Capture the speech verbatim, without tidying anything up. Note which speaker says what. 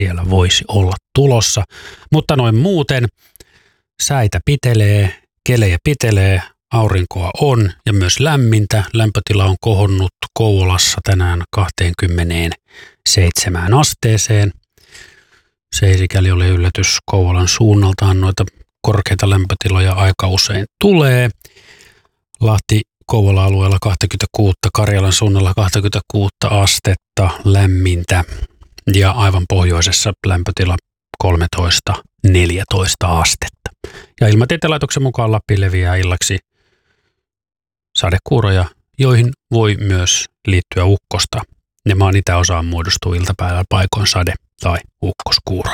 Speaker 1: siellä voisi olla tulossa. Mutta noin muuten säitä pitelee, kelejä pitelee, aurinkoa on ja myös lämmintä. Lämpötila on kohonnut Kouvolassa tänään kaksikymmentäseitsemän asteeseen. Se ei sikäli ole yllätys. Kouvolan suunnaltaan noita korkeita lämpötiloja aika usein tulee. Lahti Kouvola-alueella kaksikymmentäkuusi, Karjalan suunnalla kaksikymmentäkuusi astetta lämmintä ja aivan pohjoisessa lämpötila kolmetoista neljätoista astetta. Ja Ilmatieteen laitoksen mukaan Lappiin leviää illaksi sadekuuroja, joihin voi myös liittyä ukkosta. Ja maan itäosaan muodostuu iltapäivällä paikoin sade- tai ukkoskuuroja.